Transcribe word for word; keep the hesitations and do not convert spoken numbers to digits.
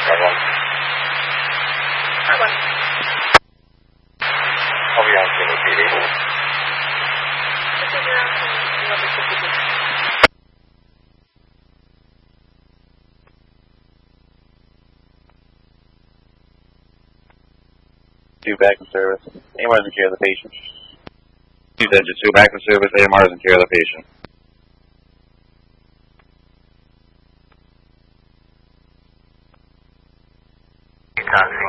one. Part one. I'll be on Kilo P D. Procedure on number fifty-two. Two back in service. A M R is in care of the patient. Two Engine two back in service. A M R is in care of the patient. Contact